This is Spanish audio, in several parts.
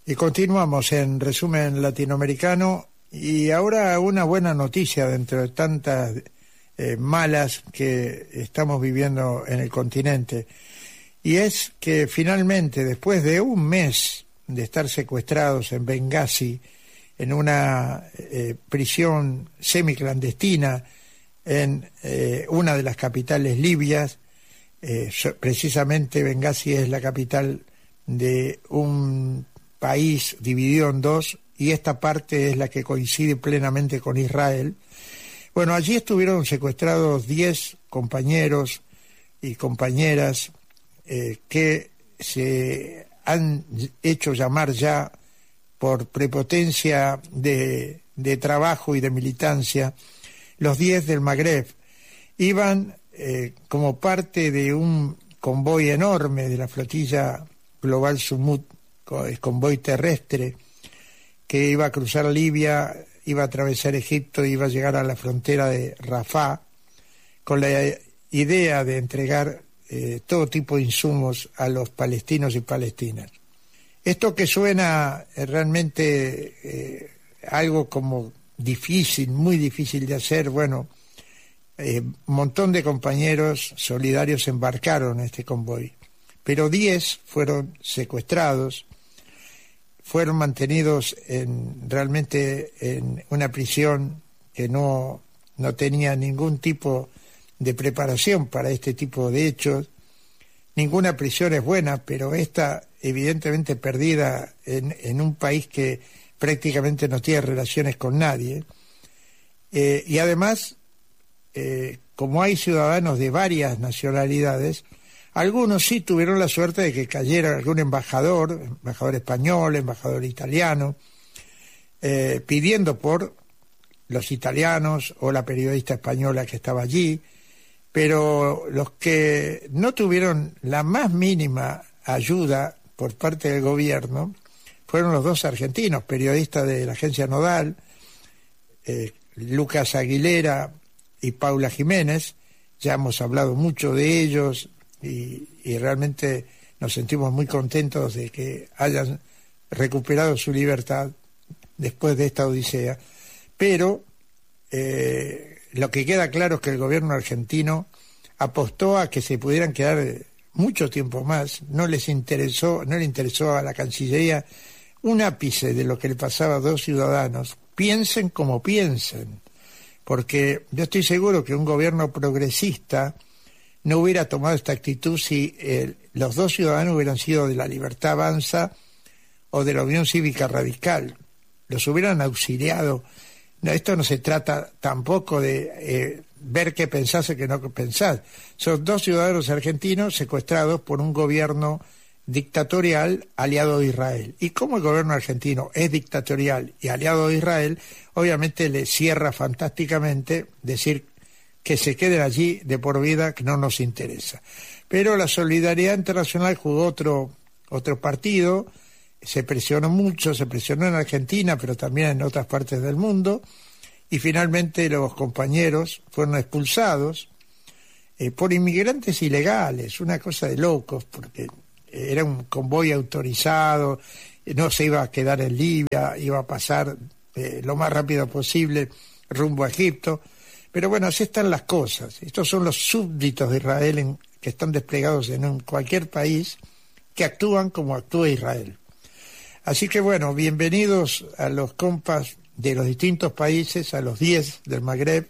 Y continuamos en Resumen Latinoamericano, y ahora una buena noticia dentro de tantas malas que estamos viviendo en el continente, y es que finalmente, después de un mes de estar secuestrados en Bengasi, en una prisión semiclandestina en una de las capitales libias, precisamente Bengasi es la capital de un país dividido en dos, y esta parte es la que coincide plenamente con Israel. Bueno, allí estuvieron secuestrados 10 compañeros y compañeras que se han hecho llamar ya por prepotencia de trabajo y de militancia, los 10 del Magreb. Iban como parte de un convoy enorme de la flotilla Global Sumut, convoy terrestre, que iba a cruzar Libia, iba a atravesar Egipto, iba a llegar a la frontera de Rafah, con la idea de entregar todo tipo de insumos a los palestinos y palestinas. Esto que suena realmente algo como difícil, muy difícil de hacer, bueno, un montón de compañeros solidarios embarcaron en este convoy, pero 10 fueron secuestrados, fueron mantenidos realmente en una prisión que no tenía ningún tipo de preparación para este tipo de hechos. Ninguna prisión es buena, pero esta evidentemente perdida en un país que prácticamente no tiene relaciones con nadie. Y además, como hay ciudadanos de varias nacionalidades, algunos sí tuvieron la suerte de que cayera algún embajador español, embajador italiano, pidiendo por los italianos o la periodista española que estaba allí, pero los que no tuvieron la más mínima ayuda por parte del gobierno fueron los 2 argentinos, periodistas de la agencia Nodal, Lucas Aguilera y Paula Jiménez. Ya hemos hablado mucho de ellos y realmente nos sentimos muy contentos de que hayan recuperado su libertad después de esta odisea. Pero lo que queda claro es que el gobierno argentino apostó a que se pudieran quedar mucho tiempo más. No le interesó a la Cancillería un ápice de lo que le pasaba a 2 ciudadanos. Piensen como piensen, porque yo estoy seguro que un gobierno progresista no hubiera tomado esta actitud si los 2 ciudadanos hubieran sido de la Libertad Avanza o de la Unión Cívica Radical. Los hubieran auxiliado. No, esto no se trata tampoco de ver qué pensás o qué no pensás. Son 2 ciudadanos argentinos secuestrados por un gobierno dictatorial aliado de Israel. Y como el gobierno argentino es dictatorial y aliado de Israel, obviamente le cierra fantásticamente decir que se queden allí de por vida, que no nos interesa. Pero la solidaridad internacional jugó otro partido, se presionó mucho, se presionó en Argentina, pero también en otras partes del mundo, y finalmente los compañeros fueron expulsados por inmigrantes ilegales, una cosa de locos, porque era un convoy autorizado, no se iba a quedar en Libia, iba a pasar lo más rápido posible rumbo a Egipto. Pero bueno, así están las cosas. Estos son los súbditos de Israel que están desplegados en cualquier país, que actúan como actúa Israel. Así que bueno, bienvenidos a los compas de los distintos países, a los 10 del Magreb,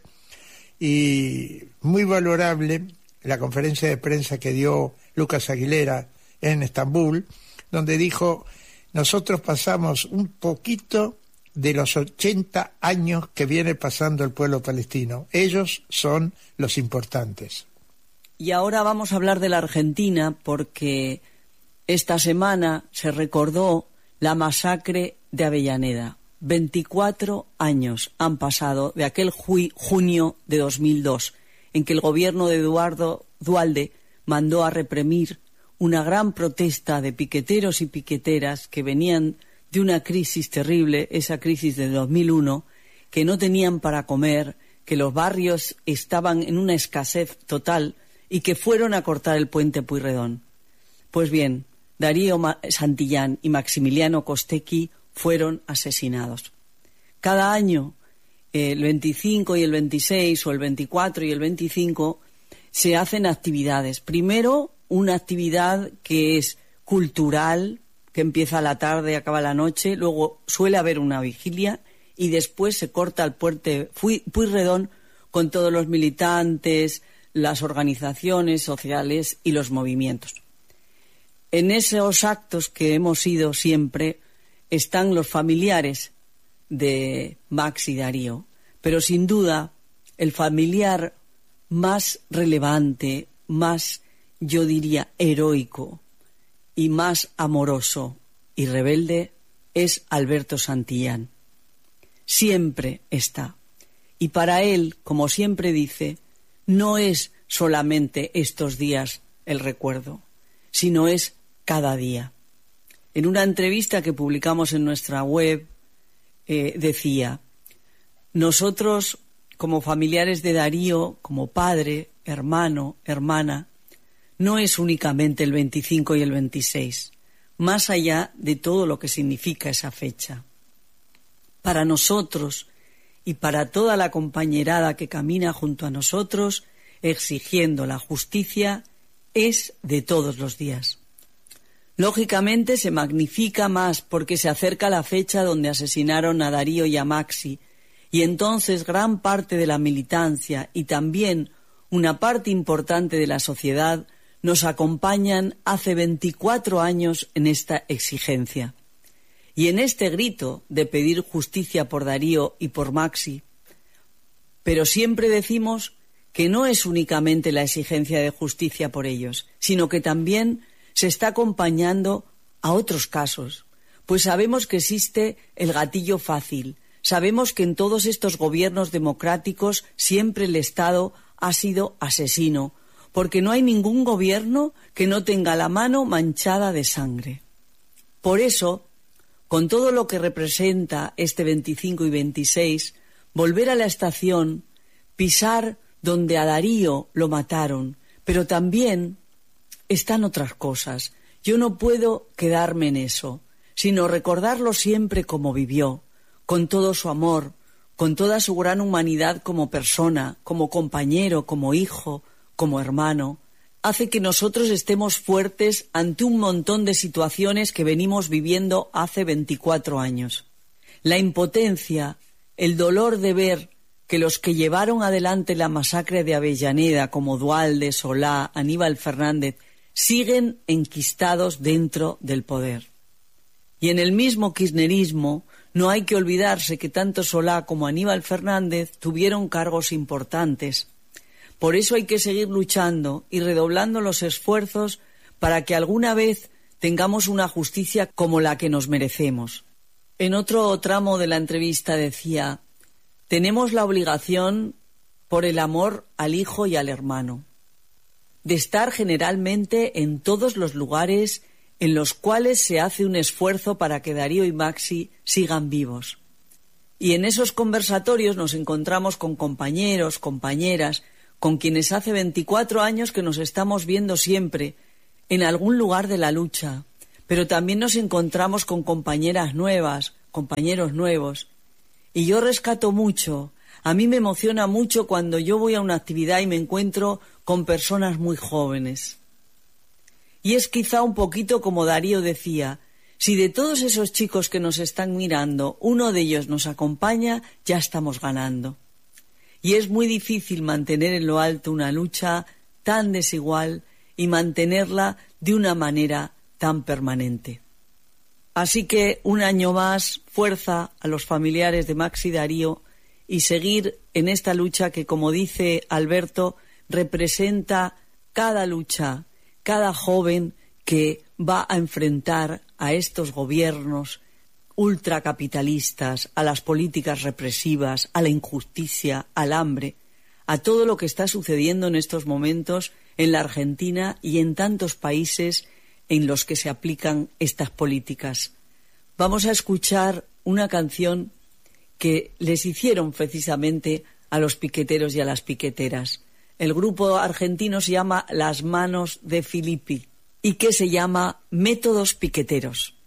y muy valorable la conferencia de prensa que dio Lucas Aguilera en Estambul, donde dijo: nosotros pasamos un poquito de los 80 años que viene pasando el pueblo palestino. Ellos son los importantes. Y ahora vamos a hablar de la Argentina, porque esta semana se recordó la masacre de Avellaneda. 24 años han pasado de aquel junio de 2002, en que el gobierno de Eduardo Duhalde mandó a reprimir una gran protesta de piqueteros y piqueteras que venían de una crisis terrible, esa crisis de 2001, que no tenían para comer, que los barrios estaban en una escasez total y que fueron a cortar el puente Pueyrredón. Pues bien, Darío Santillán y Maximiliano Costecchi fueron asesinados. Cada año, el 25 y el 26 o el 24 y el 25, se hacen actividades. Primero, una actividad que es cultural, que empieza a la tarde y acaba a la noche. Luego suele haber una vigilia y después se corta el puente Pueyrredón con todos los militantes, las organizaciones sociales y los movimientos. En esos actos que hemos ido siempre están los familiares de Max y Darío, pero sin duda el familiar más relevante, más, yo diría, heroico y más amoroso y rebelde es Alberto Santillán. Siempre está. Y para él, como siempre dice, no es solamente estos días el recuerdo, sino es cada día. En una entrevista que publicamos en nuestra web, decía: nosotros, como familiares de Darío, como padre, hermano, hermana, no es únicamente el 25 y el 26, más allá de todo lo que significa esa fecha. Para nosotros y para toda la compañerada que camina junto a nosotros, exigiendo la justicia, es de todos los días. Lógicamente se magnifica más porque se acerca la fecha donde asesinaron a Darío y a Maxi, y entonces gran parte de la militancia y también una parte importante de la sociedad nos acompañan hace 24 años en esta exigencia. Y en este grito de pedir justicia por Darío y por Maxi, pero siempre decimos que no es únicamente la exigencia de justicia por ellos, sino que también se está acompañando a otros casos, pues sabemos que existe el gatillo fácil, sabemos que en todos estos gobiernos democráticos siempre el Estado ha sido asesino, porque no hay ningún gobierno que no tenga la mano manchada de sangre. Por eso, con todo lo que representa este 25 y 26, volver a la estación, pisar donde a Darío lo mataron, pero también están otras cosas. Yo no puedo quedarme en eso, sino recordarlo siempre como vivió, con todo su amor, con toda su gran humanidad como persona, como compañero, como hijo, como hermano. Hace que nosotros estemos fuertes ante un montón de situaciones que venimos viviendo hace 24 años. La impotencia, el dolor de ver que los que llevaron adelante la masacre de Avellaneda, como Duhalde, Solá, Aníbal Fernández, siguen enquistados dentro del poder. Y en el mismo kirchnerismo no hay que olvidarse que tanto Solá como Aníbal Fernández tuvieron cargos importantes. Por eso hay que seguir luchando y redoblando los esfuerzos para que alguna vez tengamos una justicia como la que nos merecemos. En otro tramo de la entrevista decía: tenemos la obligación, por el amor al hijo y al hermano, de estar generalmente en todos los lugares en los cuales se hace un esfuerzo para que Darío y Maxi sigan vivos. Y en esos conversatorios nos encontramos con compañeros, compañeras, con quienes hace 24 años que nos estamos viendo siempre en algún lugar de la lucha, pero también nos encontramos con compañeras nuevas, compañeros nuevos. Y yo rescato mucho, a mí me emociona mucho cuando yo voy a una actividad y me encuentro con personas muy jóvenes. Y es quizá un poquito como Darío decía: si de todos esos chicos que nos están mirando, uno de ellos nos acompaña, ya estamos ganando. Y es muy difícil mantener en lo alto una lucha tan desigual y mantenerla de una manera tan permanente. Así que un año más, fuerza a los familiares de Max y Darío y seguir en esta lucha que, como dice Alberto, representa cada lucha, cada joven que va a enfrentar a estos gobiernos ultracapitalistas, a las políticas represivas, a la injusticia, al hambre, a todo lo que está sucediendo en estos momentos en la Argentina y en tantos países en los que se aplican estas políticas. Vamos a escuchar una canción que les hicieron precisamente a los piqueteros y a las piqueteras. El grupo argentino se llama Las Manos de Filippi. y que se llama Métodos Piqueteros.